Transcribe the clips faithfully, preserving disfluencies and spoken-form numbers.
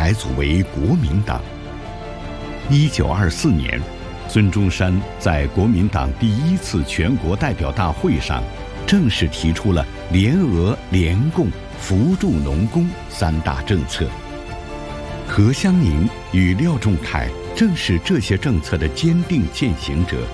改组为国民党。一九二四年，孙中山在国民党第一次全国代表大会上正式提出了联俄、联共、扶助农工三大政策。何香凝与廖仲恺正是这些政策的坚定践行者。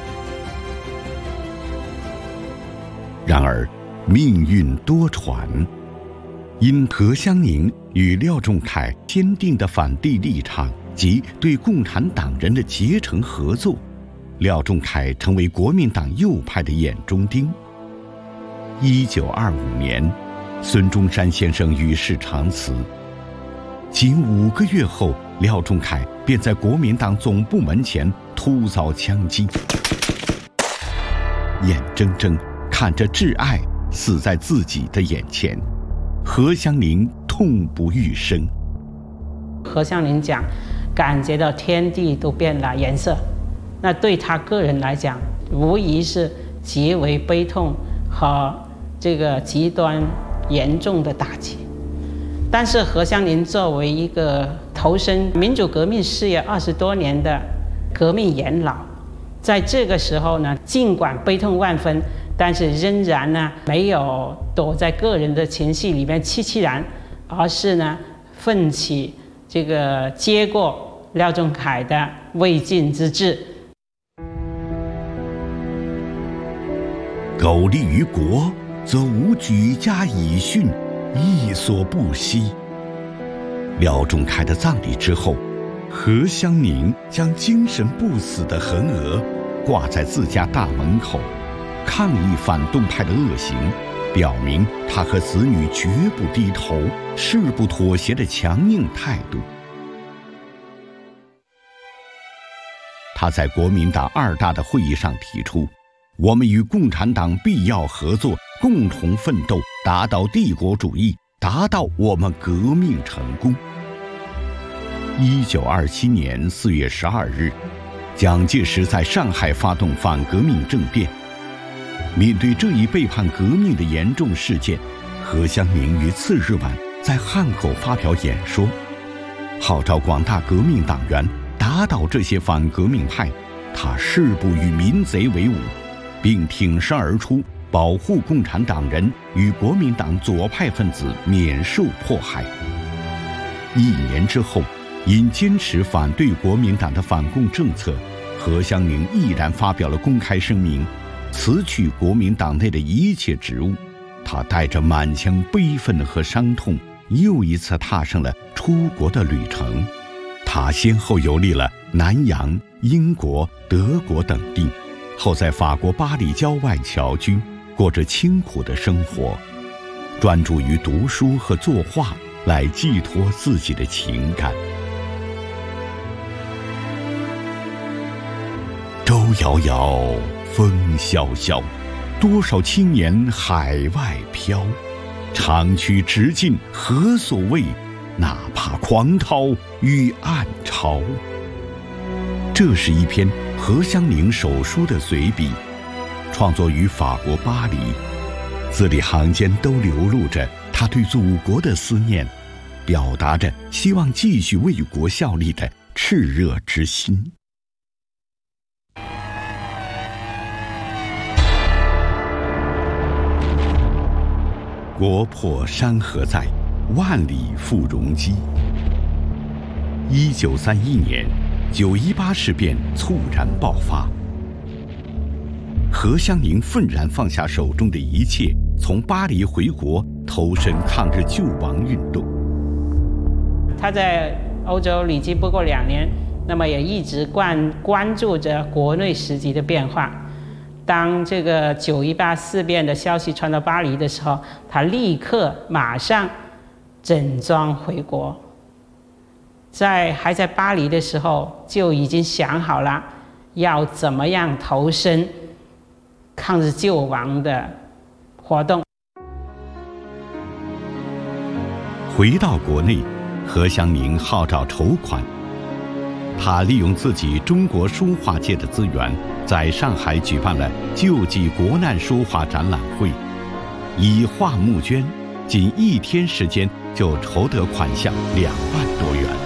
然而，命运多舛，因何香凝与廖仲恺坚定的反对立场及对共产党人的结成合作，廖仲恺成为国民党右派的眼中钉。一九二五年，孙中山先生与世长辞。仅五个月后，廖仲恺便在国民党总部门前突遭枪击，眼睁睁看着挚爱死在自己的眼前，何香凝痛不欲生。 何香凝讲，感觉到天地都变了颜色，那对他个人来讲，无疑是极为悲痛和这个极端严重的打击。但是何香凝作为一个投身民主革命事业二十多年的革命元老，在这个时候呢，尽管悲痛万分，但是仍然呢没有躲在个人的情绪里面凄凄然，而是呢奋起这个接过廖仲恺的未尽之志。 苟利于国，则无举家以训，亦所不惜。廖仲恺的葬礼之后，何香凝将精神不死的横额挂在自家大门口，抗议反动派的恶行，表明他和子女绝不低头、誓不妥协的强硬态度。他在国民党二大的会议上提出，我们与共产党必要合作，共同奋斗，打倒帝国主义，达到我们革命成功。一九二七年四月十二日，蒋介石在上海发动反革命政变。面对这一背叛革命的严重事件，何香凝于次日晚在汉口发表演说，号召广大革命党员打倒这些反革命派，他誓不与民贼为伍，并挺身而出，保护共产党人与国民党左派分子免受迫害。一年之后，因坚持反对国民党的反共政策，何香凝毅然发表了公开声明，辞去国民党内的一切职务。他带着满腔悲愤和伤痛，又一次踏上了出国的旅程。他先后游历了南洋、英国、德国等地，后在法国巴黎郊外侨居，过着清苦的生活，专注于读书和作画来寄托自己的情感。舟遥遥，风萧萧，多少青年海外飘。长驱直进何所谓？哪怕狂涛与暗潮。这是一篇何香凝手书的随笔，创作于法国巴黎，字里行间都流露着他对祖国的思念，表达着希望继续为国效力的炽热之心。国破山河在，万里赴戎机。一九三一年，九一八事变猝然爆发，何香凝愤然放下手中的一切，从巴黎回国，投身抗日救亡运动。 他在欧洲旅居不过两年，那么也一直关关注着国内时局的变化。当这个九一八事变的消息传到巴黎的时候，他立刻马上整装回国。在还在巴黎的时候，就已经想好了要怎么样投身抗日救亡的活动。 回到国内，何香凝号召筹款。他利用自己中国书画界的资源，在上海举办了救济国难书画展览会，以画募捐，仅一天时间就筹得款项两万多元。